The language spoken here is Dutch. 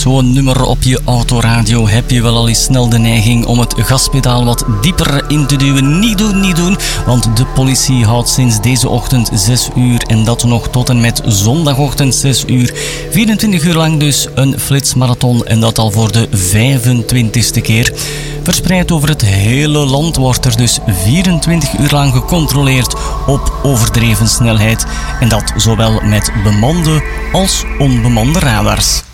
zo'n nummer op je autoradio heb je wel al eens snel de neiging om het gaspedaal wat dieper in te duwen. Niet doen, want de politie houdt sinds deze ochtend 6 uur en dat nog tot en met zondagochtend 6 uur. 24 uur lang dus een flitsmarathon en dat al voor de 25ste keer. Verspreid over het hele land wordt er dus 24 uur lang gecontroleerd op overdreven snelheid. En dat zowel met bemande als onbemande radars.